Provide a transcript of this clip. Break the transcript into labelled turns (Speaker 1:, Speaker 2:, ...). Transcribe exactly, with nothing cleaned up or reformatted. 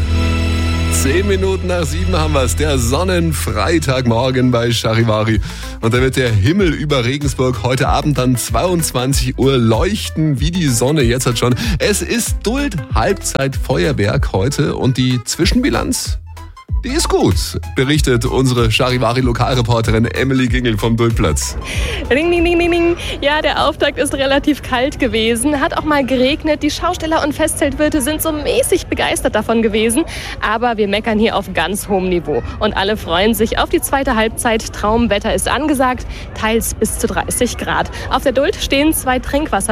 Speaker 1: Zehn Minuten nach sieben haben wir es, der Sonnenfreitagmorgen bei Charivari. Und da wird der Himmel über Regensburg heute Abend dann zweiundzwanzig Uhr leuchten wie die Sonne jetzt hat schon. Es ist Duld Halbzeit Feuerwerk heute und die Zwischenbilanz, die ist gut, berichtet unsere Charivari-Lokalreporterin Emily Gingel vom Duldplatz.
Speaker 2: Ding, ding, ding, ding, ding. Ja, der Auftakt ist relativ kalt gewesen, hat auch mal geregnet. Die Schausteller und Festzeltwirte sind so mäßig begeistert davon gewesen. Aber wir meckern hier auf ganz hohem Niveau. Und alle freuen sich auf die zweite Halbzeit. Traumwetter ist angesagt, teils bis zu dreißig Grad. Auf der Duld stehen zwei Trinkwasser